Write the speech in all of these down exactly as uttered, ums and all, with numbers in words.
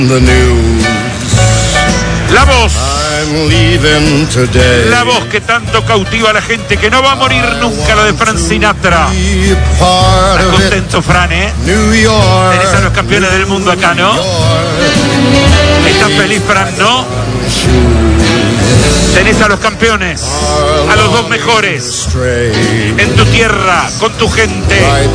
La voz, la voz que tanto cautiva a la gente, que no va a morir nunca, la de Frank Sinatra. ¿Estás contento, Fran, eh? Tenés a los campeones del mundo acá, ¿no? ¿Estás feliz, Fran, no? Tenés a los campeones, a los dos mejores, en tu tierra, con tu gente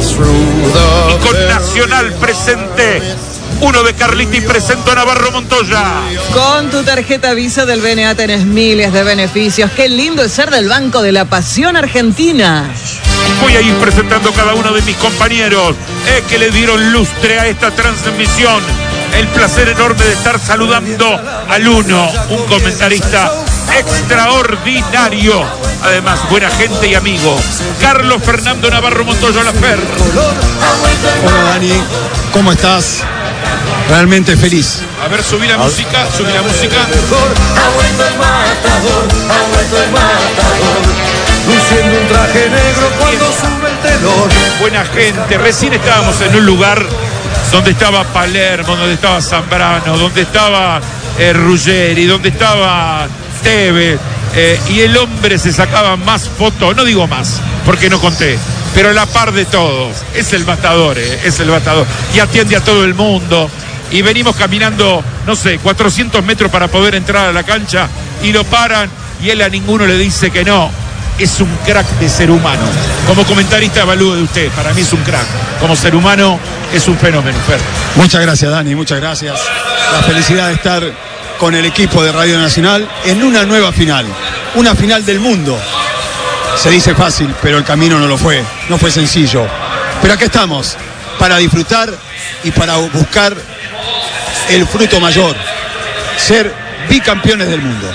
y con Nacional presente. Uno de Carliti presento a Navarro Montoya. Con tu tarjeta Visa del B N A tenés miles de beneficios. Qué lindo es ser del Banco de la Pasión Argentina. Voy a ir presentando cada uno de mis compañeros eh, que le dieron lustre a esta transmisión. El placer enorme de estar saludando al uno, un comentarista extraordinario, además buena gente y amigo, Carlos Fernando Navarro Montoya Lafer. Hola Dani, ¿cómo estás? Realmente feliz. A ver, subí la música, subí la música. Ha vuelto el matador, ha vuelto el matador, luciendo un traje negro cuando sube el telón. Buena gente, recién estábamos en un lugar donde estaba Palermo, donde estaba Zambrano, donde estaba eh, Ruggeri, donde estaba Tevez, eh, y el hombre se sacaba más fotos, no digo más, porque no conté, pero a la par de todos. Es el matador, eh, es el matador, y atiende a todo el mundo. Y venimos caminando, no sé, cuatrocientos metros para poder entrar a la cancha, y lo paran, y él a ninguno le dice que no. Es un crack de ser humano. Como comentarista evalúe de usted, para mí es un crack. Como ser humano es un fenómeno, Fer. Muchas gracias, Dani, muchas gracias. La felicidad de estar con el equipo de Radio Nacional en una nueva final, una final del mundo. Se dice fácil, pero el camino no lo fue, no fue sencillo. Pero aquí estamos, para disfrutar y para buscar el fruto mayor, ser bicampeones del mundo.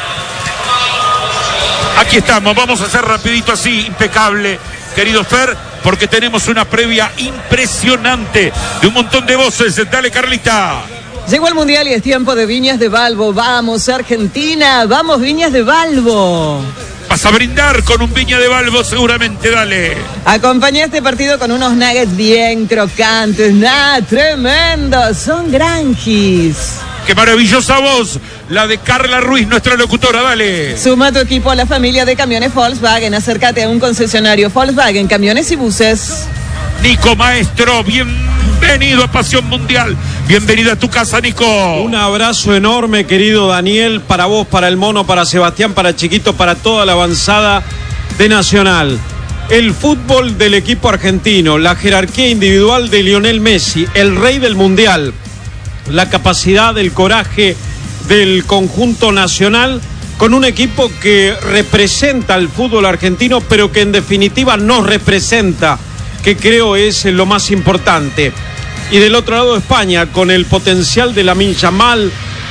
Aquí estamos, vamos a hacer rapidito así, impecable, querido Fer, porque tenemos una previa impresionante de un montón de voces. Dale, Carlita. Llegó el Mundial y es tiempo de Viñas de Balbo. Vamos, Argentina, vamos, Viñas de Balbo. Vas a brindar con un Viña de Balbo seguramente, dale. Acompañé este partido con unos nuggets bien crocantes, nada, tremendos, son granjis. Qué maravillosa voz, la de Carla Ruiz, nuestra locutora, dale. Suma tu equipo a la familia de camiones Volkswagen, acércate a un concesionario Volkswagen, camiones y buses. Nico Maestro, bienvenido a Pasión Mundial, bienvenido a tu casa, Nico. Un abrazo enorme, querido Daniel, para vos, para el Mono, para Sebastián, para Chiquito, para toda la avanzada de Nacional. El fútbol del equipo argentino, la jerarquía individual de Lionel Messi, el rey del Mundial, la capacidad, el coraje del conjunto nacional, con un equipo que representa al fútbol argentino, pero que en definitiva nos representa, que creo es lo más importante. Y del otro lado España, con el potencial de Lamine Yamal,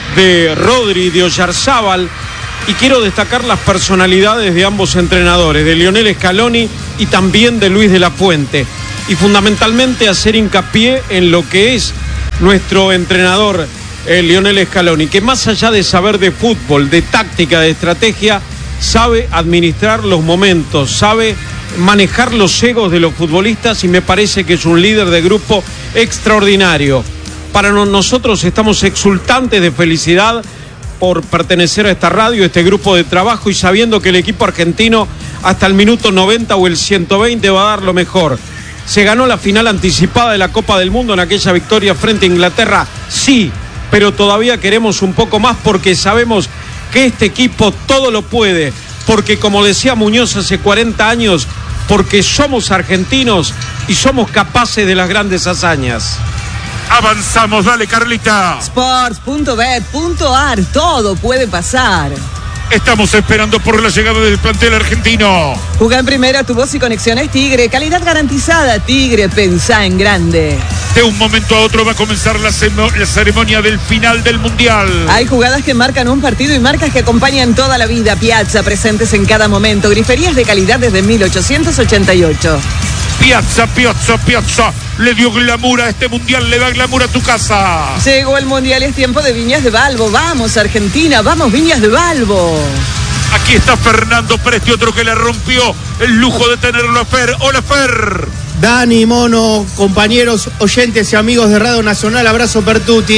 de Rodri, de Oyarzábal, y quiero destacar las personalidades de ambos entrenadores, de Lionel Scaloni y también de Luis de la Fuente, y fundamentalmente hacer hincapié en lo que es nuestro entrenador eh, Lionel Scaloni, que más allá de saber de fútbol, de táctica, de estrategia, sabe administrar los momentos, sabe manejar los egos de los futbolistas, y me parece que es un líder de grupo extraordinario. Para nosotros estamos exultantes de felicidad por pertenecer a esta radio, a este grupo de trabajo, y sabiendo que el equipo argentino hasta el minuto noventa o el ciento veinte va a dar lo mejor. ¿Se ganó la final anticipada de la Copa del Mundo en aquella victoria frente a Inglaterra? Sí, pero todavía queremos un poco más, porque sabemos que este equipo todo lo puede, porque como decía Muñoz hace cuarenta años, porque somos argentinos y somos capaces de las grandes hazañas. Avanzamos, dale, Carlita. Sports punto bet punto ar, todo puede pasar. Estamos esperando por la llegada del plantel argentino. Juega en primera, tu voz y conexiones Tigre, calidad garantizada. Tigre, pensá en grande. De un momento a otro va a comenzar la, la ceremonia del final del Mundial. Hay jugadas que marcan un partido y marcas que acompañan toda la vida. Piazza, presentes en cada momento. Griferías de calidad desde mil ochocientos ochenta y ocho. Piazza, Piazza, Piazza. Le dio glamour a este Mundial, le da glamour a tu casa. Llegó el Mundial y es tiempo de Viñas de Balbo. Vamos, Argentina, vamos, Viñas de Balbo. Aquí está Fernando Presti, otro que le rompió el lujo de tenerlo a Fer. Hola, Fer. Dani, Mono, compañeros, oyentes y amigos de Radio Nacional, abrazo per tutti.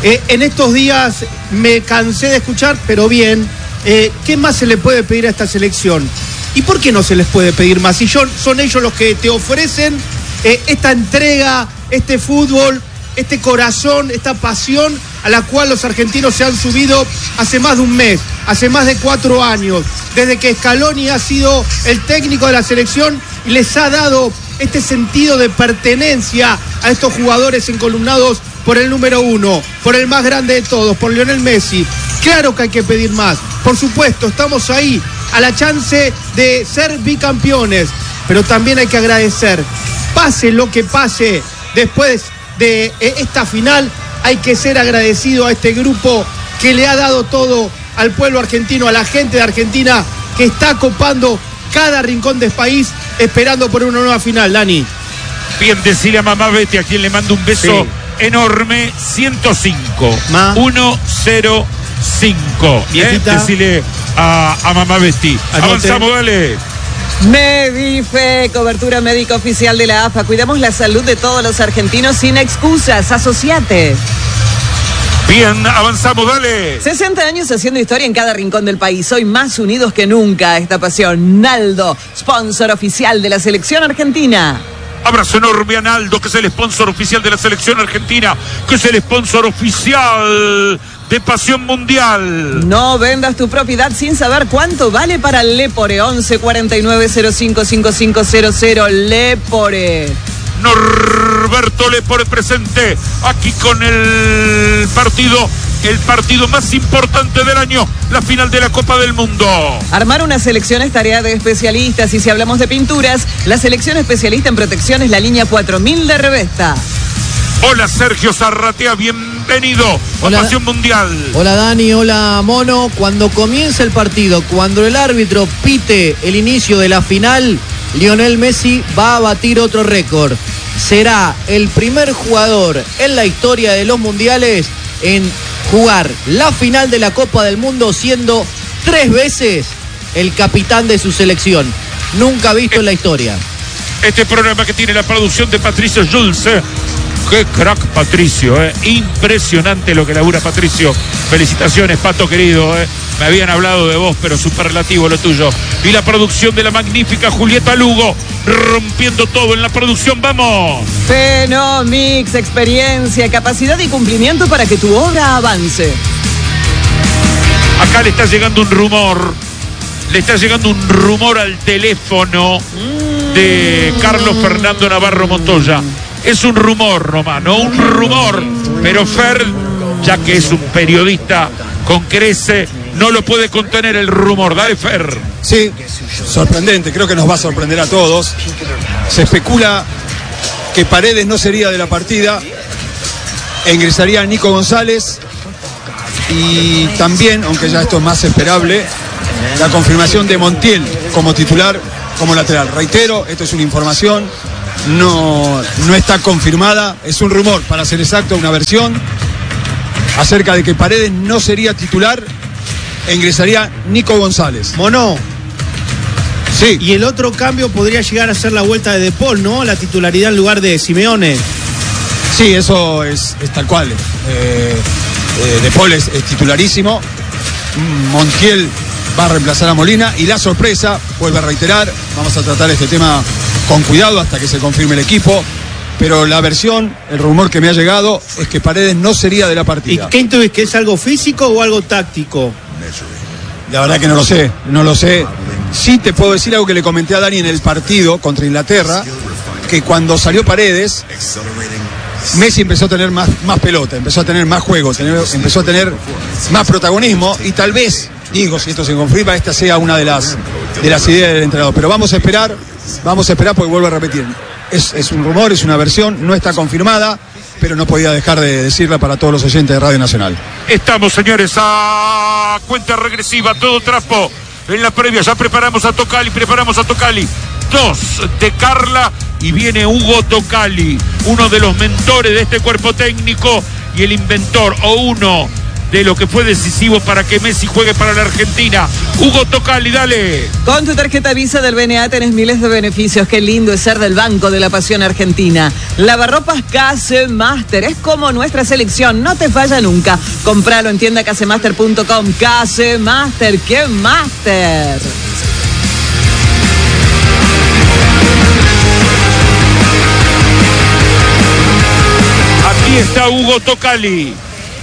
Eh, en estos días me cansé de escuchar, pero bien, eh, ¿qué más se le puede pedir a esta selección? ¿Y por qué no se les puede pedir más? Si yo, son ellos los que te ofrecen eh, esta entrega, este fútbol, este corazón, esta pasión a la cual los argentinos se han subido hace más de un mes, hace más de cuatro años, desde que Scaloni ha sido el técnico de la selección y les ha dado este sentido de pertenencia a estos jugadores encolumnados por el número uno, por el más grande de todos, por Lionel Messi. Claro que hay que pedir más, por supuesto, estamos ahí a la chance de ser bicampeones, pero también hay que agradecer, pase lo que pase después de esta final, hay que ser agradecido a este grupo que le ha dado todo al pueblo argentino, a la gente de Argentina que está copando cada rincón del país esperando por una nueva final, Dani. Bien, decirle a mamá Betty, a quien le mando un beso sí. enorme, ciento cinco, ciento cinco. ¿Eh? Decirle a, a mamá Betty. Anote. Avanzamos, dale. Medife, cobertura médica oficial de la A F A. Cuidamos la salud de todos los argentinos sin excusas. Asociate. Bien, avanzamos, dale. sesenta años haciendo historia en cada rincón del país. Hoy más unidos que nunca. Esta pasión. Naldo, sponsor oficial de la selección argentina. Abrazo enorme a Naldo, que es el sponsor oficial de la selección argentina, que es el sponsor oficial de Pasión Mundial. No vendas tu propiedad sin saber cuánto vale para Lepore. once cuarenta y nueve cero cinco cinco cinco cero cero Lepore. Norberto Lepore presente aquí con el partido, el partido más importante del año, la final de la Copa del Mundo. Armar una selección es tarea de especialistas, y si hablamos de pinturas, la selección especialista en protección es la línea cuatro mil de Revesta. Hola Sergio Zarratea, bienvenido hola, a Pasión Mundial. Hola Dani, hola Mono. Cuando comienza el partido, cuando el árbitro pite el inicio de la final, Lionel Messi va a batir otro récord. Será el primer jugador en la historia de los mundiales en jugar la final de la Copa del Mundo siendo tres veces el capitán de su selección. Nunca visto en la historia. Este programa que tiene la producción de Patricio Jules. Qué crack Patricio, eh. Impresionante lo que labura Patricio. Felicitaciones, Pato querido, eh. Me habían hablado de vos, pero superlativo lo tuyo. Y la producción de la magnífica Julieta Lugo, rompiendo todo en la producción. ¡Vamos! Fenomix, experiencia, capacidad y cumplimiento para que tu obra avance. Acá le está llegando un rumor. Le está llegando un rumor al teléfono de Carlos Fernando Navarro Montoya. Es un rumor nomás, no un rumor, pero Fer, ya que es un periodista con crece, no lo puede contener el rumor. Dale, Fer. Sí, sorprendente, creo que nos va a sorprender a todos. Se especula que Paredes no sería de la partida, e ingresaría Nico González, y también, aunque ya esto es más esperable, la confirmación de Montiel como titular, como lateral. Reitero, esto es una información. No, no está confirmada, es un rumor, para ser exacto, una versión acerca de que Paredes no sería titular e ingresaría Nico González. Mono. Sí. Y el otro cambio podría llegar a ser la vuelta de De Paul, ¿no? La titularidad en lugar de Simeone. Sí, eso es, es tal cual. Eh, eh, De Paul es, es titularísimo. Montiel va a reemplazar a Molina, y la sorpresa, vuelvo a reiterar, vamos a tratar este tema con cuidado hasta que se confirme el equipo, pero la versión, el rumor que me ha llegado es que Paredes no sería de la partida. ¿Y qué intuís? ¿Que es algo físico o algo táctico? La verdad que no lo sé, no lo sé. Sí te puedo decir algo que le comenté a Dani en el partido contra Inglaterra, que cuando salió Paredes, Messi empezó a tener más, más pelota, empezó a tener más juego, tener, empezó a tener más protagonismo, y tal vez, digo, si esto se confirma, esta sea una de las, de las ideas del entrenador. Pero vamos a esperar, vamos a esperar porque vuelvo a repetir. Es, es un rumor, es una versión, no está confirmada, pero no podía dejar de decirla para todos los oyentes de Radio Nacional. Estamos, señores, a cuenta regresiva, todo trapo. En la previa ya preparamos a Tocali, preparamos a Tocali. Dos de Carla, y viene Hugo Tocali, uno de los mentores de este cuerpo técnico y el inventor, o uno de lo que fue decisivo para que Messi juegue para la Argentina. Hugo Tocali, dale. Con tu tarjeta Visa del B N A tenés miles de beneficios. Qué lindo es ser del Banco de la Pasión Argentina. Lavarropas Casemaster es como nuestra selección, no te falla nunca. Compralo en tienda casemaster punto com. Casemaster, ¡qué máster! Aquí está Hugo Tocali.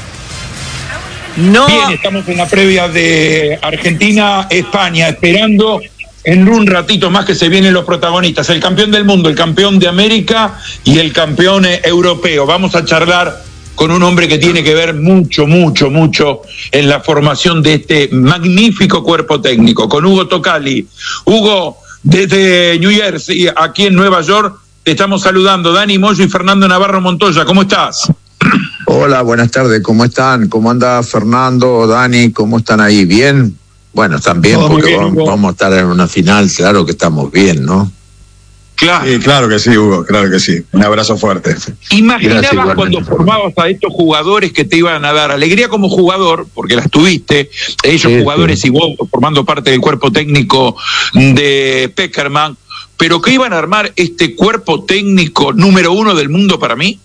No. Bien, estamos en la previa de Argentina-España, esperando en un ratito más que se vienen los protagonistas, el campeón del mundo, el campeón de América y el campeón eh, europeo. Vamos a charlar con un hombre que tiene que ver mucho, mucho, mucho en la formación de este magnífico cuerpo técnico, con Hugo Tocali. Hugo, desde New Jersey, aquí en Nueva York, te estamos saludando. Dani Moyo y Fernando Navarro Montoya, ¿cómo estás? Hola, buenas tardes, ¿cómo están? ¿Cómo anda Fernando, Dani? ¿Cómo están ahí? ¿Bien? Bueno, están bien Todo porque bien, vamos, Hugo. vamos a estar en una final, claro que estamos bien, ¿no? Claro. Sí, claro que sí, Hugo, claro que sí. Un abrazo fuerte. ¿Imaginabas Gracias, igualmente, cuando formabas a estos jugadores que te iban a dar alegría como jugador, porque las tuviste, ellos Sí, jugadores sí. y vos formando parte del cuerpo técnico de Peckerman, pero que iban a armar este cuerpo técnico número uno del mundo para mí?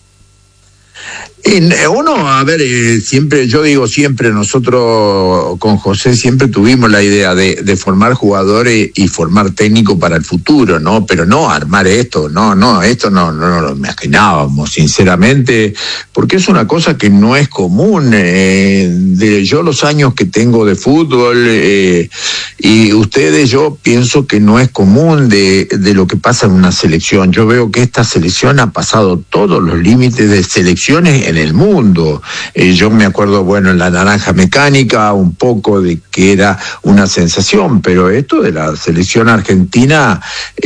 En, eh, uno, a ver, eh, siempre, yo digo siempre, nosotros con José siempre tuvimos la idea de, de formar jugadores y formar técnicos para el futuro, ¿no? Pero no armar esto, no, no, esto no, no, no lo imaginábamos, sinceramente, porque es una cosa que no es común. Eh, de yo los años que tengo de fútbol eh, y ustedes, yo pienso que no es común de, de lo que pasa en una selección. Yo veo que esta selección ha pasado todos los límites de selecciones en el mundo. Eh, yo me acuerdo, bueno, en la naranja mecánica, un poco de que era una sensación, pero esto de la selección argentina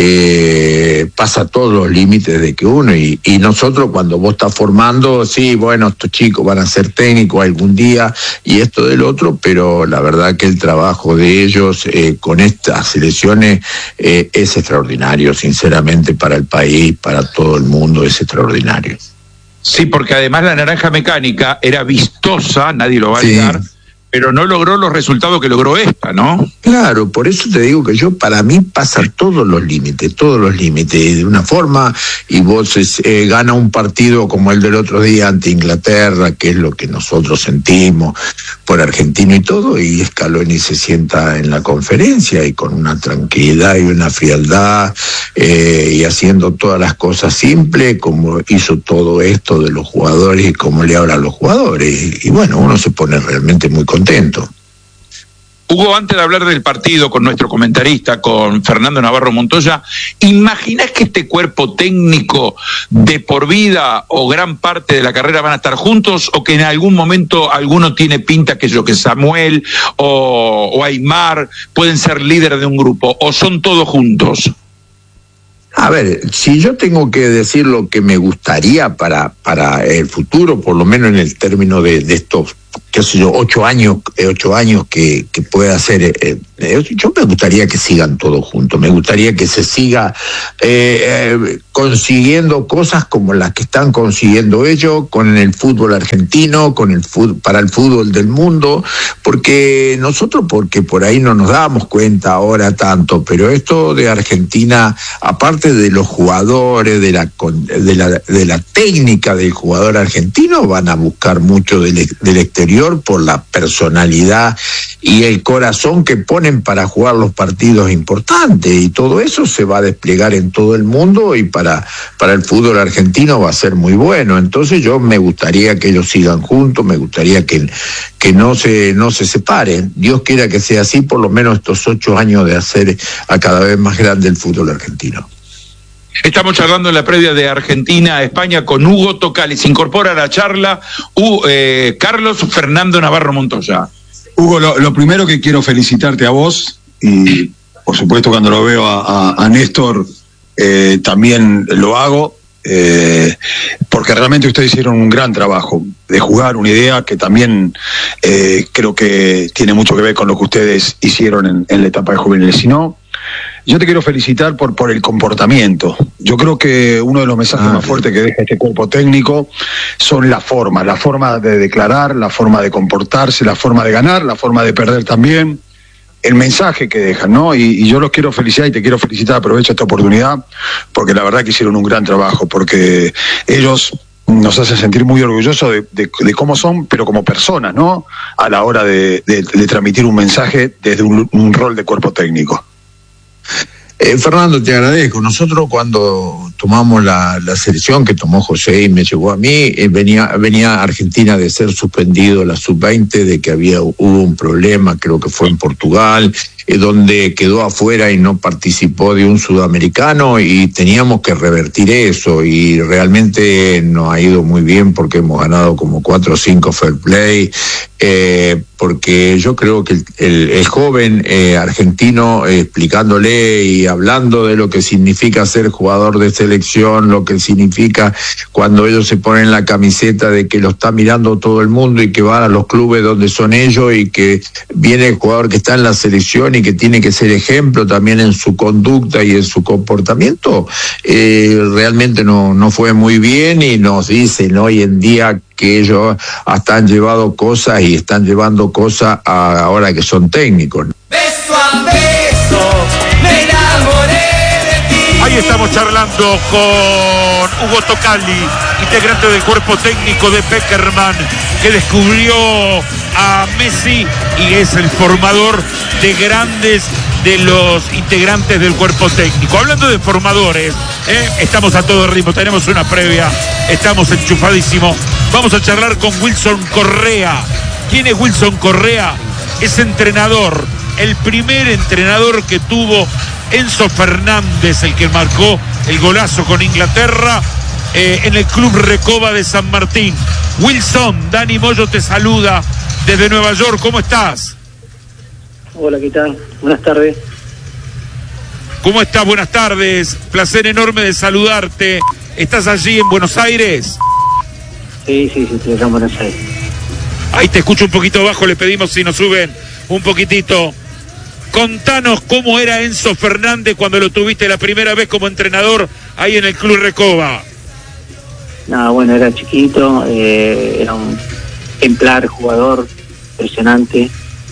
eh, pasa todos los límites de que uno, y, y nosotros cuando vos estás formando, sí, bueno, estos chicos van a ser técnicos algún día, y esto del otro, pero la verdad que el trabajo de ellos eh, con estas selecciones eh, es extraordinario, sinceramente, para el país, para todo el mundo, es extraordinario. Sí, porque además la naranja mecánica era vistosa, nadie lo va a Sí. negar, pero no logró los resultados que logró esta, ¿no? Claro, por eso te digo que yo, para mí, pasa todos los límites, todos los límites, de una forma, y vos eh, gana un partido como el del otro día ante Inglaterra, que es lo que nosotros sentimos por Argentino y todo, y Scaloni se sienta en la conferencia y con una tranquilidad y una frialdad, eh, y haciendo todas las cosas simples, como hizo todo esto de los jugadores y como le habla a los jugadores, y bueno, uno se pone realmente muy contento. Hugo, antes de hablar del partido con nuestro comentarista, con Fernando Navarro Montoya, ¿imaginás que este cuerpo técnico de por vida o gran parte de la carrera van a estar juntos, o que en algún momento alguno tiene pinta, que yo, que Samuel o, o Aymar pueden ser líderes de un grupo, o son todos juntos? A ver, si yo tengo que decir lo que me gustaría para, para el futuro, por lo menos en el término de, de estos, qué sé yo, ocho años, eh, ocho años que, que pueda hacer, eh, eh, yo me gustaría que sigan todos juntos, me gustaría que se siga eh, eh, consiguiendo cosas como las que están consiguiendo ellos con el fútbol argentino, con el fútbol, para el fútbol del mundo, porque nosotros, porque por ahí no nos damos cuenta ahora tanto, pero esto de Argentina, aparte de los jugadores, de la, de la, de la técnica del jugador argentino, van a buscar mucho del, del exterior por la personalidad y el corazón que ponen para jugar los partidos importantes, y todo eso se va a desplegar en todo el mundo, y para, para el fútbol argentino va a ser muy bueno. Entonces yo me gustaría que ellos sigan juntos, me gustaría que, que no se, no se separen. Dios quiera que sea así, por lo menos estos ocho años de hacer a cada vez más grande el fútbol argentino. Estamos charlando en la previa de Argentina-España con Hugo Tocali. Se incorpora a la charla uh, eh, Carlos Fernando Navarro Montoya. Hugo, lo, lo primero que quiero felicitarte a vos, y por supuesto cuando lo veo a, a, a Néstor eh, también lo hago, eh, porque realmente ustedes hicieron un gran trabajo de jugar una idea que también eh, creo que tiene mucho que ver con lo que ustedes hicieron en, en la etapa de juveniles. Si no, yo te quiero felicitar por, por el comportamiento. Yo creo que uno de los mensajes ah, más fuertes que deja este cuerpo técnico son las formas, la forma de declarar, la forma de comportarse, la forma de ganar, la forma de perder también, el mensaje que dejan, ¿no? Y, y yo los quiero felicitar y te quiero felicitar, aprovecho esta oportunidad, porque la verdad que hicieron un gran trabajo, porque ellos nos hacen sentir muy orgullosos de, de, de cómo son, pero como personas, ¿no? A la hora de, de, de transmitir un mensaje desde un, un rol de cuerpo técnico. Eh, Fernando, te agradezco. Nosotros cuando tomamos la, la selección que tomó José y me llegó a mí, eh, venía, venía Argentina de ser suspendido la sub veinte, de que había hubo un problema, creo que fue en Portugal, eh, donde quedó afuera y no participó de un sudamericano, y teníamos que revertir eso, y realmente nos ha ido muy bien porque hemos ganado como cuatro o cinco fair play, eh, porque yo creo que el, el, el joven eh, argentino, eh, explicándole y hablando de lo que significa ser jugador de selección, lo que significa cuando ellos se ponen la camiseta de que lo está mirando todo el mundo y que van a los clubes donde son ellos, y que viene el jugador que está en la selección y que tiene que ser ejemplo también en su conducta y en su comportamiento, eh, realmente no, no fue muy bien, y nos dicen hoy en día que ellos hasta han llevado cosas y están llevando cosas a, ahora que son técnicos. Beso a beso, me enamoré de ti. Ahí estamos charlando con Hugo Tocali, integrante del cuerpo técnico de Peckerman, que descubrió a Messi y es el formador de grandes de los integrantes del cuerpo técnico. Hablando de formadores, ¿eh? Estamos a todo ritmo, tenemos una previa, estamos enchufadísimos. Vamos a charlar con Wilson Correa. ¿Quién es Wilson Correa? Es entrenador, el primer entrenador que tuvo Enzo Fernández, el que marcó el golazo con Inglaterra, eh, en el Club Recoba de San Martín. Wilson, Dani Moyo te saluda desde Nueva York, ¿cómo estás? Hola, ¿qué tal? Buenas tardes. ¿Cómo estás? Buenas tardes, placer enorme de saludarte. ¿Estás allí en Buenos Aires? Sí, sí, sí, estoy acá en Buenos Aires. Ahí te escucho un poquito bajo, le pedimos si nos suben un poquitito. Contanos cómo era Enzo Fernández cuando lo tuviste la primera vez como entrenador ahí en el Club Recoba. No, bueno, era chiquito, eh, era un ejemplar jugador, impresionante,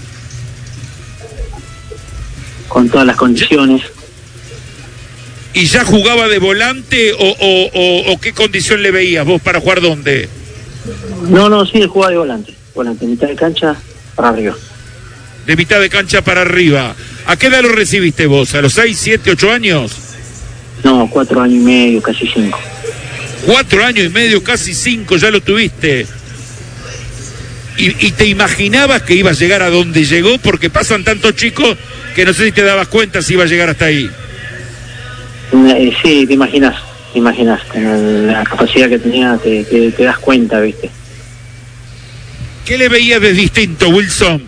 con todas las condiciones. ¿Y ya jugaba de volante o, o, o, o qué condición le veías vos para jugar dónde? No, no, sí, él jugaba de volante, volante, mitad de cancha para arriba. De mitad de cancha para arriba. ¿A qué edad lo recibiste vos? ¿A los seis, siete, ocho años? No, cuatro años y medio, casi cinco. Cuatro años y medio, casi cinco, ya lo tuviste. ¿Y, y te imaginabas que iba a llegar a donde llegó? Porque pasan tantos chicos que no sé si te dabas cuenta si iba a llegar hasta ahí. Eh, sí, te imaginas, te imaginas, con la capacidad que tenía te, te, te das cuenta, ¿viste? ¿Qué le veías de distinto, Wilson?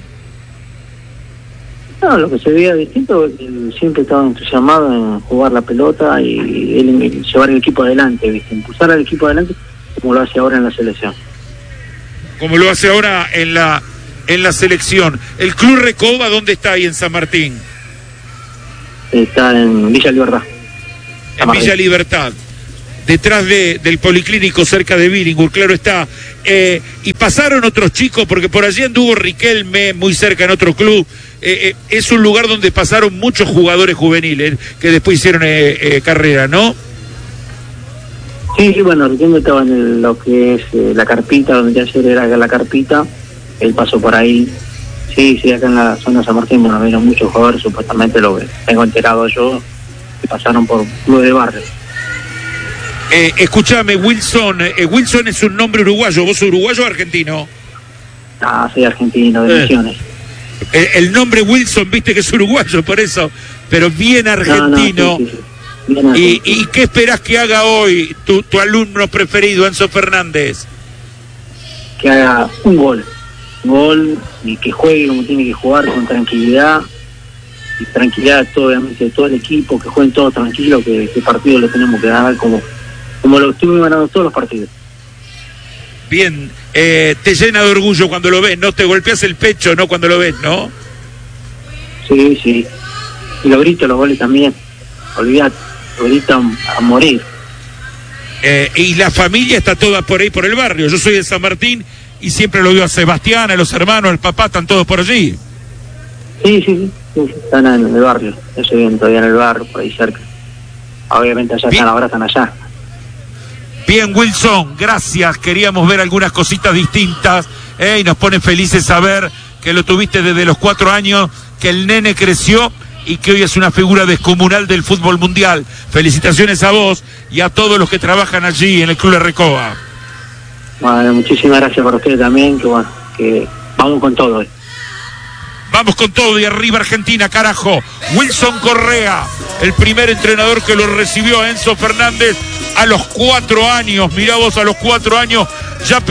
No, lo que se veía distinto, él siempre estaba entusiasmado en jugar la pelota y él llevar el equipo adelante, ¿viste? Impulsar al equipo adelante como lo hace ahora en la selección. Como lo hace ahora en la en la selección. ¿El Club Recoba dónde está ahí en San Martín? Está en Villa Libertad. En Villa Libertad, detrás de, del Policlínico, cerca de Billinghurst, claro está. Eh, y pasaron otros chicos, porque por allí anduvo Riquelme, muy cerca en otro club. Eh, eh, es un lugar donde pasaron muchos jugadores juveniles que después hicieron eh, eh, carrera, ¿no? Sí, sí, bueno, Riquelme estaba en el, lo que es eh, la carpita, donde ya ayer era la carpita, él pasó por ahí. Sí, sí, acá en la zona de San Martín, bueno, vieron muchos jugadores, supuestamente lo tengo enterado yo, que pasaron por club de barrio. Eh, escúchame, Wilson, eh, Wilson es un nombre uruguayo, ¿vos sos uruguayo o argentino? Ah, soy argentino, de eh. Misiones. El, el nombre Wilson, viste que es uruguayo, por eso, pero bien argentino. No, no, sí, sí, sí. Bien ¿Y, ¿Y qué esperás que haga hoy tu, tu alumno preferido, Enzo Fernández? Que haga un gol, un gol y que juegue como tiene que jugar, con tranquilidad. Y tranquilidad, todo, obviamente, de todo el equipo, que jueguen todos tranquilos, que este partido lo tenemos que ganar como, como lo estuvimos ganando todos los partidos. Bien, eh, te llena de orgullo cuando lo ves, ¿no? Te golpeas el pecho, ¿no? Cuando lo ves, ¿no? Sí, sí. y lo grito los goles también. Olvídate, lo grito a, a morir. Eh, y la familia está toda por ahí, por el barrio. Yo soy de San Martín y siempre lo veo a Sebastián, a los hermanos, al papá, están todos por allí. Sí, sí, sí, sí, están en el barrio, se ven todavía en el barrio, por ahí cerca. Obviamente allá Bien. están, ahora están allá. Bien, Wilson, gracias. Queríamos ver algunas cositas distintas, eh, y nos pone felices saber que lo tuviste desde los cuatro años, que el nene creció y que hoy es una figura descomunal del fútbol mundial. Felicitaciones a vos y a todos los que trabajan allí en el Club de Recoba. Bueno, muchísimas gracias por ustedes también, que bueno, que vamos con todo hoy. Vamos con todo y arriba Argentina, carajo. Wilson Correa, el primer entrenador que lo recibió a Enzo Fernández a los cuatro años. Mirá vos, a los cuatro años ya